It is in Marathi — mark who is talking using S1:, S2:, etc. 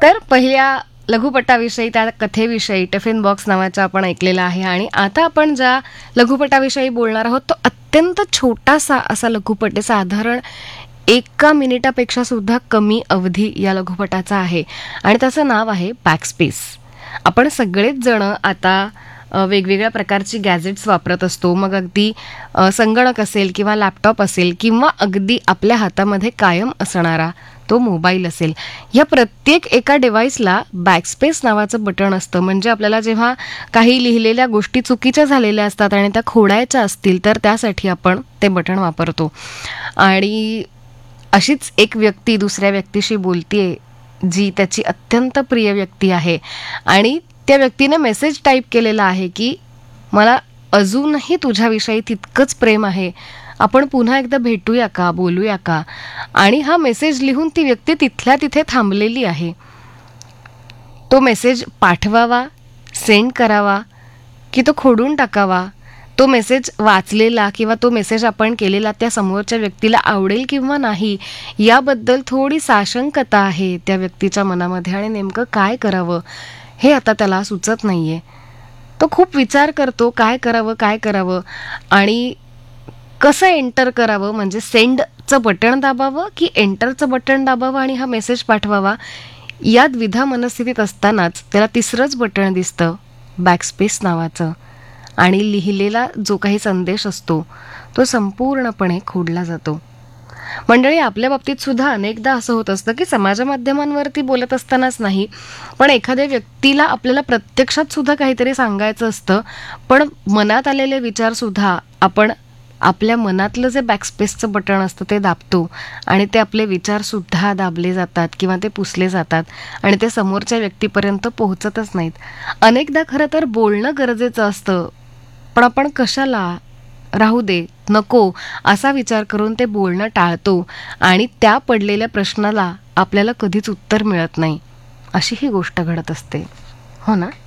S1: तर पहिल्या लघुपटाविषयी, त्या कथेविषयी टिफिन बॉक्स नावाचा आपण ऐकलेला आहे. आणि आता आपण ज्या लघुपटाविषयी बोलणार आहोत तो अत्यंत छोटासा असा लघुपट आहे. साधारण 1 मिनिटापेक्षा सुद्धा कमी अवधी या लघुपटाचा आहे आणि त्याचं नाव आहे बॅकस्पेस. आपण सगळेच जण आता वेगवेगळ्या प्रकारची गॅजेट्स वापरत असतो. मग अगदी संगणक असेल किंवा लॅपटॉप असेल किंवा अगदी आपल्या हातामध्ये कायम असणारा तो मोबाईल असेल, या प्रत्येक एका डिव्हाइसला बॅकस्पेस नावाचं बटन असतं. म्हणजे आपल्याला जेव्हा काही लिहिलेल्या गोष्टी चुकीच्या झालेल्या असतात आणि त्या खोडायच्या असतील तर त्यासाठी आपण ते बटन वापरतो. आणि अशीच एक व्यक्ती दुसऱ्या व्यक्तीशी बोलतीये जी त्याची अत्यंत प्रिय व्यक्ती आहे आणि त्या व्यक्तीने मेसेज टाईप केलेला आहे की मला अजूनही तुझ्याविषयी तितकंच प्रेम आहे, आपण पुन्हा एकदा भेटूया का, बोलूया का. आणि हा मेसेज लिहून ती व्यक्ती तिथल्या तिथे थांबलेली आहे. तो मेसेज पाठवावा, सेंड करावा की तो खोडून टाकावा, तो मेसेज वाचलेला किंवा तो मेसेज आपण केलेला त्या समोरच्या व्यक्तीला आवडेल किंवा नाही याबद्दल थोडी साशंकता आहे त्या व्यक्तीच्या मनामध्ये आणि नेमकं काय करावं हे आता त्याला सुचत नाहीये. तो खूप विचार करतो काय करावं आणि कसं एंटर करावं, म्हणजे सेंडचं बटन दाबावं की एंटरचं बटन दाबावं आणि हा मेसेज पाठवावा. या द्विधा मनस्थितीत असतानाच त्याला तिसरंच बटन दिसतं बॅकस्पेस नावाचं आणि लिहिलेला जो काही संदेश असतो तो संपूर्णपणे खोडला जातो. मंडळी, आपल्या बाबतीत सुद्धा अनेकदा असं होत असतं की समाज माध्यमांवरती बोलत असतानाच नाही पण एखाद्या व्यक्तीला आपल्याला प्रत्यक्षात सुद्धा काहीतरी सांगायचं असतं, पण मनात आलेले विचार सुद्धा आपण आपल्या मनातलं जे बॅकस्पेसचं बटन असतं ते दाबतो आणि ते आपले विचार सुद्धा दाबले जातात किंवा ते पुसले जातात आणि ते समोरच्या व्यक्तीपर्यंत पोहोचतच नाहीत. अनेकदा खरं तर बोलणं गरजेचं असतं पण आपण कशाला, राहू दे, नको असा विचार करून ते बोलणं टाळतो आणि त्या पडलेल्या प्रश्नाला आपल्याला कधीच उत्तर मिळत नाही. अशी ही गोष्ट घडत असते, हो ना.